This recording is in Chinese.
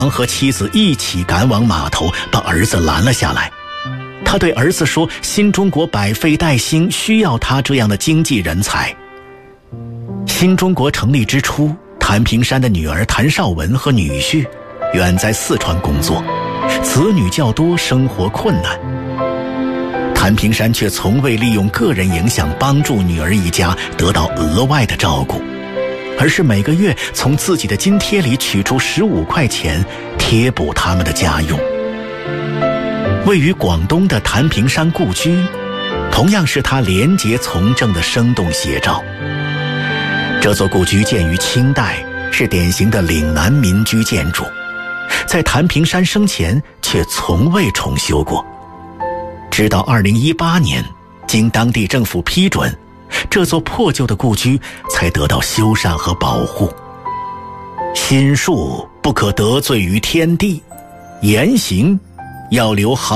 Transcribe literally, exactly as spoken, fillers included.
和妻子一起赶往码头，把儿子拦了下来。他对儿子说，新中国百废待兴，需要他这样的经济人才。新中国成立之初，谭平山的女儿谭绍文和女婿远在四川工作，子女较多，生活困难。谭平山却从未利用个人影响帮助女儿一家得到额外的照顾，而是每个月从自己的津贴里取出十五块钱贴补他们的家用。位于广东的谭平山故居，同样是他廉洁从政的生动写照。这座故居建于清代，是典型的岭南民居建筑，在谭平山生前却从未重修过。直到二零一八年，经当地政府批准，这座破旧的故居才得到修缮和保护。心术不可得罪于天地，言行要留好